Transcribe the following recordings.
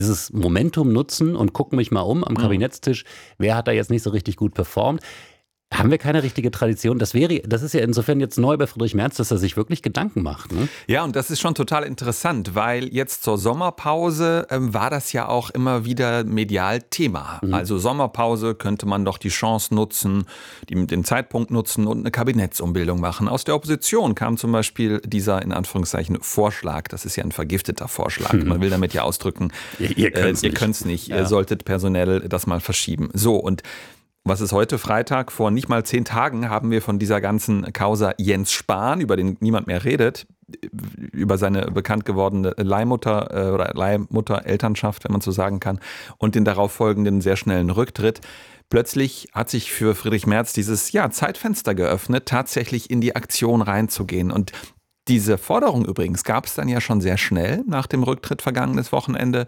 dieses Momentum nutzen und gucken mich mal am Kabinettstisch, wer hat da jetzt nicht so richtig gut performt. Haben wir keine richtige Tradition? Das ist ja insofern jetzt neu bei Friedrich Merz, dass er sich wirklich Gedanken macht. Ne? Ja, und das ist schon total interessant, weil jetzt zur Sommerpause war das ja auch immer wieder medial Thema. Also Sommerpause könnte man doch die Chance nutzen, den Zeitpunkt nutzen und eine Kabinettsumbildung machen. Aus der Opposition kam zum Beispiel dieser, in Anführungszeichen, Vorschlag. Das ist ja ein vergifteter Vorschlag. Man will damit ja ausdrücken, ihr könnt's nicht. Ihr solltet personell das mal verschieben. So, und was ist heute Freitag? Vor nicht mal 10 Tagen haben wir von dieser ganzen Causa Jens Spahn, über den niemand mehr redet, über seine bekannt gewordene Leihmutter oder Leihmutter-Elternschaft, wenn man so sagen kann, und den darauf folgenden sehr schnellen Rücktritt. Plötzlich hat sich für Friedrich Merz dieses Zeitfenster geöffnet, tatsächlich in die Aktion reinzugehen. Und diese Forderung übrigens gab es dann ja schon sehr schnell nach dem Rücktritt vergangenes Wochenende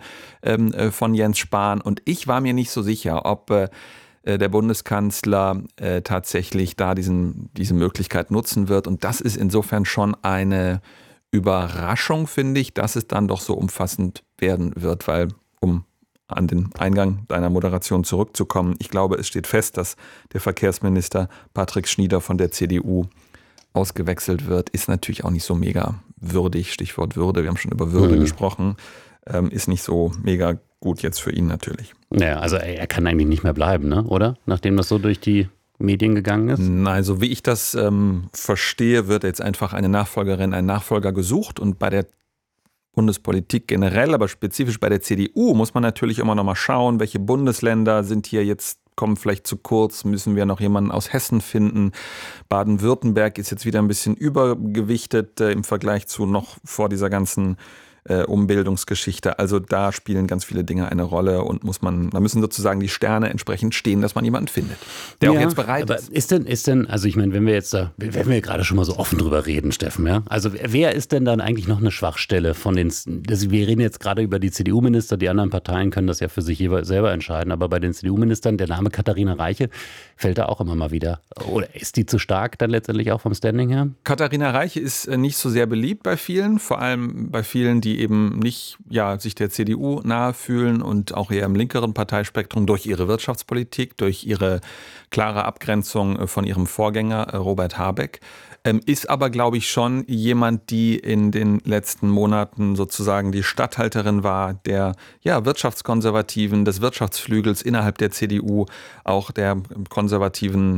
von Jens Spahn. Und ich war mir nicht so sicher, ob der Bundeskanzler tatsächlich da diese Möglichkeit nutzen wird. Und das ist insofern schon eine Überraschung, finde ich, dass es dann doch so umfassend werden wird, weil, um an den Eingang deiner Moderation zurückzukommen, ich glaube, es steht fest, dass der Verkehrsminister Patrick Schnieder von der CDU ausgewechselt wird, ist natürlich auch nicht so mega würdig, Stichwort Würde, wir haben schon über Würde gesprochen, ist nicht so mega gut jetzt für ihn natürlich. Ja, also er kann eigentlich nicht mehr bleiben, ne? Oder? Nachdem das so durch die Medien gegangen ist? Nein, so wie ich das verstehe, wird jetzt einfach eine Nachfolgerin, ein Nachfolger gesucht. Und bei der Bundespolitik generell, aber spezifisch bei der CDU, muss man natürlich immer noch mal schauen, welche Bundesländer sind hier jetzt, kommen vielleicht zu kurz, müssen wir noch jemanden aus Hessen finden. Baden-Württemberg ist jetzt wieder ein bisschen übergewichtet im Vergleich zu noch vor dieser ganzen Umbildungsgeschichte. Also da spielen ganz viele Dinge eine Rolle und da müssen sozusagen die Sterne entsprechend stehen, dass man jemanden findet, der auch jetzt bereit ist. Ist denn, also ich meine, wenn wir gerade schon mal so offen drüber reden, Steffen, ja, also wer ist denn dann eigentlich noch eine Schwachstelle von wir reden jetzt gerade über die CDU-Minister, die anderen Parteien können das ja für sich jeweils selber entscheiden, aber bei den CDU-Ministern, der Name Katharina Reiche fällt da auch immer mal wieder. Oder ist die zu stark dann letztendlich auch vom Standing her? Katharina Reiche ist nicht so sehr beliebt bei vielen, vor allem bei vielen, die eben nicht sich der CDU nahe fühlen und auch eher im linkeren Parteispektrum durch ihre Wirtschaftspolitik, durch ihre klare Abgrenzung von ihrem Vorgänger Robert Habeck. Ist aber, glaube ich, schon jemand, die in den letzten Monaten sozusagen die Statthalterin war der Wirtschaftskonservativen, des Wirtschaftsflügels innerhalb der CDU, auch der konservativen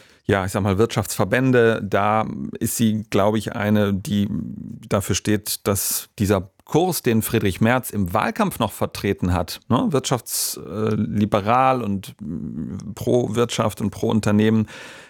Wirtschaftsverbände. Da ist sie, glaube ich, eine, die dafür steht, dass dieser Kurs, den Friedrich Merz im Wahlkampf noch vertreten hat, ne, wirtschaftsliberal und pro Wirtschaft und pro Unternehmen,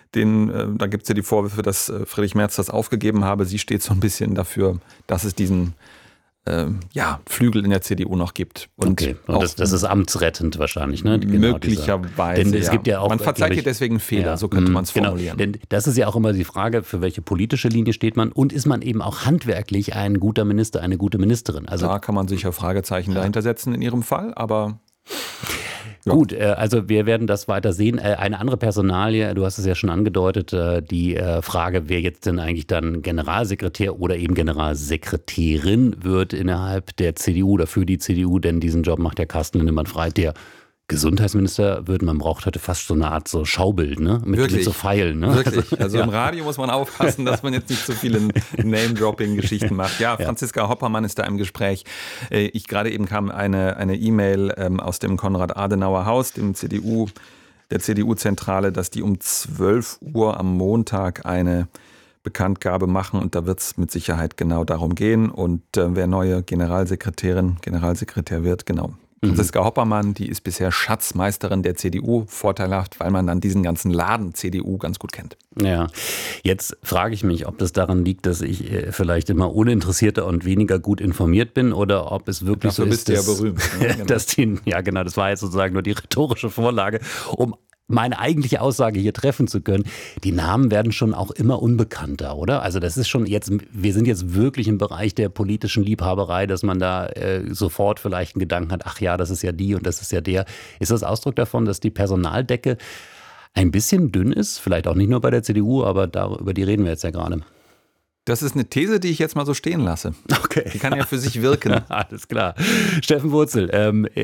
da gibt es ja die Vorwürfe, dass Friedrich Merz das aufgegeben habe. Sie steht so ein bisschen dafür, dass es diesen Flügel in der CDU noch gibt. Und das ist amtsrettend wahrscheinlich, ne? Genau, möglicherweise. Denn es gibt ja auch, man verzeiht ihr deswegen Fehler, so könnte man es formulieren. Denn das ist ja auch immer die Frage, für welche politische Linie steht man und ist man eben auch handwerklich ein guter Minister, eine gute Ministerin. Also da kann man sicher Fragezeichen dahinter setzen in ihrem Fall, aber gut, also wir werden das weiter sehen. Eine andere Personalie, du hast es ja schon angedeutet, die Frage, wer jetzt denn eigentlich dann Generalsekretär oder eben Generalsekretärin wird innerhalb der CDU oder für die CDU, denn diesen Job macht ja Carsten Linnemann-Frei, der Gesundheitsminister wird. Man braucht heute fast so eine Art so Schaubild, ne? Mit so Pfeilen. Ne? Wirklich. Also im Radio muss man aufpassen, dass man jetzt nicht so viele Name-Dropping-Geschichten macht. Ja, Franziska Hoppermann ist da im Gespräch. Gerade eben kam eine E-Mail aus dem Konrad-Adenauer-Haus, der CDU-Zentrale, dass die um 12 Uhr am Montag eine Bekanntgabe machen und da wird es mit Sicherheit genau darum gehen. Und wer neue Generalsekretär wird, genau. Franziska Hoppermann, die ist bisher Schatzmeisterin der CDU, vorteilhaft, weil man dann diesen ganzen Laden CDU ganz gut kennt. Ja, jetzt frage ich mich, ob das daran liegt, dass ich vielleicht immer uninteressierter und weniger gut informiert bin oder ob es wirklich dafür so ist, bist du ja berühmt. Ne? Das war jetzt sozusagen nur die rhetorische Vorlage, um meine eigentliche Aussage hier treffen zu können. Die Namen werden schon auch immer unbekannter, oder? Also das ist schon jetzt, wir sind jetzt wirklich im Bereich der politischen Liebhaberei, dass man da sofort vielleicht einen Gedanken hat, ach ja, das ist ja die und das ist ja der. Ist das Ausdruck davon, dass die Personaldecke ein bisschen dünn ist? Vielleicht auch nicht nur bei der CDU, aber über die reden wir jetzt ja gerade. Das ist eine These, die ich jetzt mal so stehen lasse. Okay. Die kann ja für sich wirken. Alles klar. Steffen Wurzel,